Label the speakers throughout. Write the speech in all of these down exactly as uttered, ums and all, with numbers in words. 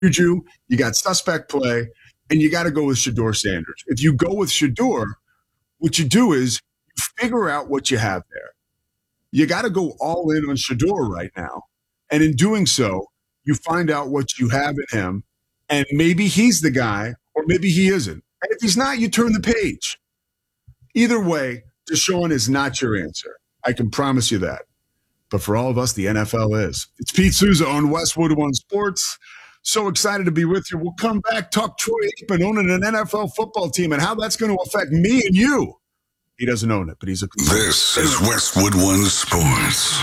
Speaker 1: Juju, you got suspect play, and you got to go with Shedeur Sanders. If you go with Shedeur, what you do is you figure out what you have there. You got to go all in on Shedeur right now. And in doing so, you find out what you have in him, and maybe he's the guy, or maybe he isn't. And if he's not, you turn the page. Either way, Deshaun is not your answer. I can promise you that. But for all of us, the N F L is. It's Pete Souza on Westwood One Sports. So excited to be with you. We'll come back, talk Troy Aikman owning an N F L football team and how that's going to affect me and you. He doesn't own it, but he's a...
Speaker 2: This is Westwood One Sports.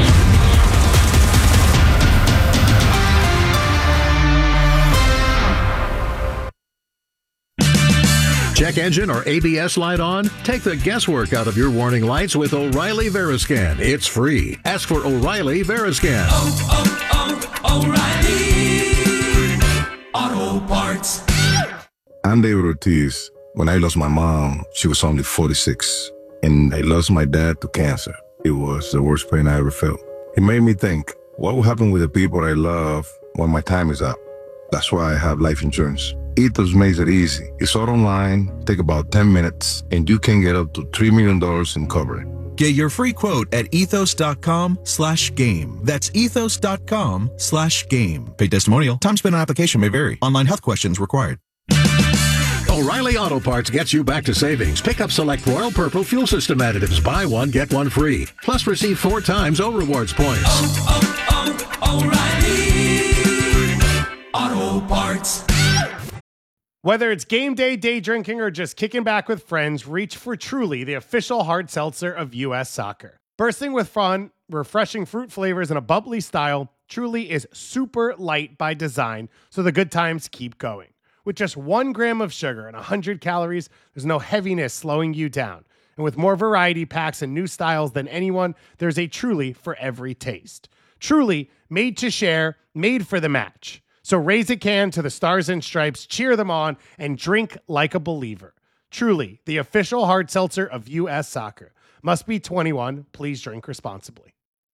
Speaker 3: Check engine or A B S light on? Take the guesswork out of your warning lights with O'Reilly Veriscan. It's free. Ask for O'Reilly Veriscan.
Speaker 4: Oh, oh, oh, O'Reilly Auto Parts.
Speaker 5: I'm David Ortiz. When I lost my mom, she was only forty-six. And I lost my dad to cancer. It was the worst pain I ever felt. It made me think, what will happen with the people I love when my time is up? That's why I have life insurance. Ethos makes it easy. It's all online, take about ten minutes, and you can get up to three million dollars in coverage.
Speaker 6: Get your free quote at ethos.com slash game. That's ethos.com slash game. Paid testimonial. Time spent on application may vary. Online health questions required.
Speaker 3: O'Reilly Auto Parts gets you back to savings. Pick up select Royal Purple fuel system additives. Buy one, get one free. Plus receive four times O Rewards points.
Speaker 4: Oh, oh, oh, O'Reilly Auto Parts.
Speaker 7: Whether it's game day, day drinking, or just kicking back with friends, reach for Truly, the official hard seltzer of U S Soccer. Bursting with fun, refreshing fruit flavors, and a bubbly style, Truly is super light by design, so the good times keep going. With just one gram of sugar and one hundred calories, there's no heaviness slowing you down. And with more variety packs and new styles than anyone, there's a Truly for every taste. Truly, made to share, made for the match. So raise a can to the Stars and Stripes, cheer them on, and drink like a believer. Truly, the official hard seltzer of U S Soccer. Must be twenty-one. Please drink responsibly.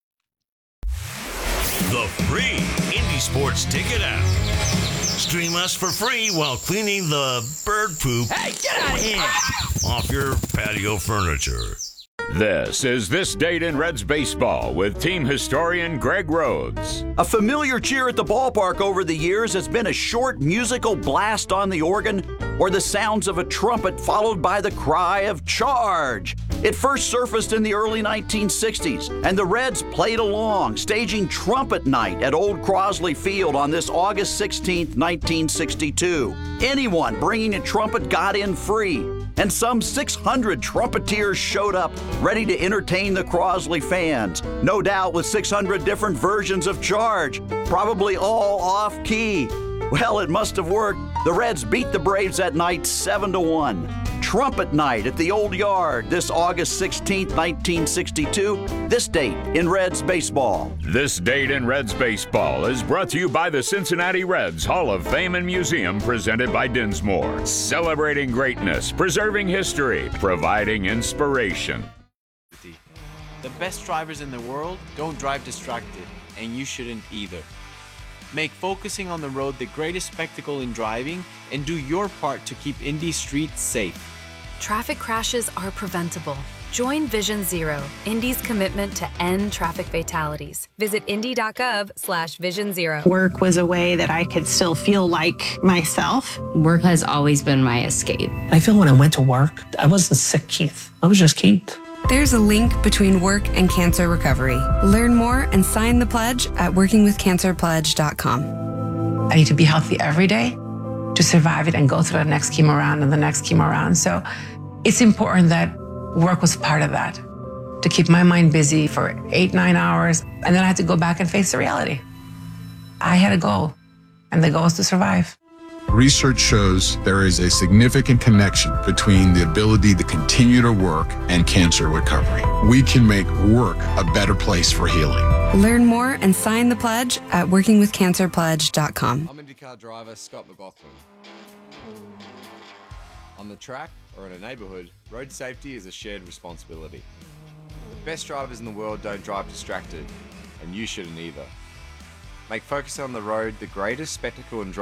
Speaker 8: The free Indie Sports Ticket app. Stream us for free while cleaning the bird poop.
Speaker 4: Hey, get out of here!
Speaker 8: Off your patio furniture.
Speaker 9: This is This Date in Reds Baseball with team historian Greg Rhodes.
Speaker 10: A familiar cheer at the ballpark over the years has been a short musical blast on the organ or the sounds of a trumpet followed by the cry of charge. It first surfaced in the early nineteen sixties, and the Reds played along, staging Trumpet Night at Old Crosley Field on this August sixteenth, nineteen sixty-two. Anyone bringing a trumpet got in free, and some six hundred trumpeteers showed up, ready to entertain the Crosley fans, no doubt with six hundred different versions of Charge, probably all off-key. Well, it must have worked. The Reds beat the Braves that night seven to one. Trumpet Night at the Old Yard this August sixteenth, nineteen sixty-two. This date in Reds baseball.
Speaker 9: This Date in Reds Baseball is brought to you by the Cincinnati Reds Hall of Fame and Museum, presented by Dinsmore. Celebrating greatness, preserving history, providing inspiration.
Speaker 11: The best drivers in the world don't drive distracted, and you shouldn't either. Make focusing on the road the greatest spectacle in driving, and do your part to keep Indy streets safe.
Speaker 12: Traffic crashes are preventable. Join Vision Zero, Indy's commitment to end traffic fatalities. Visit indy.gov slash vision zero.
Speaker 13: Work was a way that I could still feel like myself.
Speaker 14: Work has always been my escape.
Speaker 15: I feel when I went to work, I wasn't sick Keith. I was just Keith.
Speaker 16: There's a link between work and cancer recovery. Learn more and sign the pledge at working with cancer pledge dot com.
Speaker 17: I need to be healthy every day to survive it and go through the next chemo round and the next chemo round. So it's important that work was part of that, to keep my mind busy for eight, nine hours. And then I had to go back and face the reality. I had a goal, and the goal is to survive.
Speaker 18: Research shows there is a significant connection between the ability to continue to work and cancer recovery. We can make work a better place for healing.
Speaker 16: Learn more and sign the pledge at working with cancer pledge dot com.
Speaker 19: I'm IndyCar driver Scott McLaughlin. On the track or in a neighborhood, road safety is a shared responsibility. The best drivers in the world don't drive distracted, and you shouldn't either. Make focusing on the road the greatest spectacle in driving.